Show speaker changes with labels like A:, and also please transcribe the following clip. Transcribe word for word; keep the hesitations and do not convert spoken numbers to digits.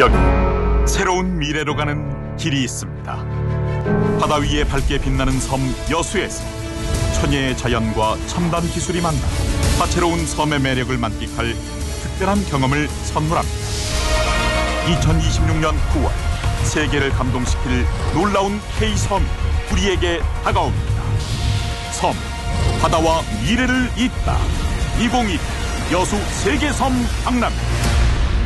A: 여기 새로운 미래로 가는 길이 있습니다. 바다 위에 밝게 빛나는 섬 여수에서 천혜의 자연과 첨단 기술이 만나 다채로운 섬의 매력을 만끽할 특별한 경험을 선물합니다. 이천이십육 년 구월 세계를 감동시킬 놀라운 K섬이 우리에게 다가옵니다. 섬, 바다와 미래를 잇다. 이천이십 여수 세계섬 박람.